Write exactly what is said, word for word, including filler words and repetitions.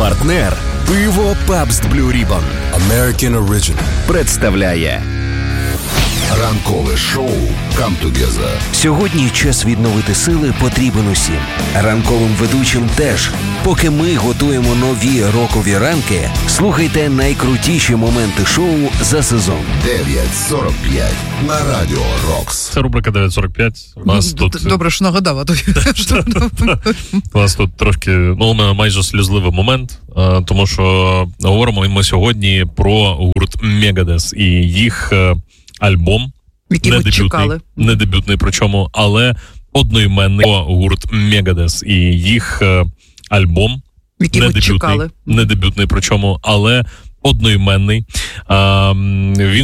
Партнер пиво Pabst Blue Ribbon American Original представляє ранкове шоу Come Together. Сьогодні час відновити сили потрібен усім. Ранковим ведучим теж. Поки ми готуємо нові рокові ранки, слухайте найкрутіші моменти шоу за сезон. дев'ять сорок п'ять на Радіо Рокс. Це рубрика дев'ять сорок п'ять. У нас тут... Добре, що нагадав, а то У нас тут трошки, ну, майже сльозливий момент, тому що говоримо ми сьогодні про гурт Megadeth і їх альбом, який ми чекали. Не дебютний, причому, але одноіменний гурт Megadeth і їх альбом, який не ми дебютний, чекали. не дебютний, причому, але одноіменний. А, він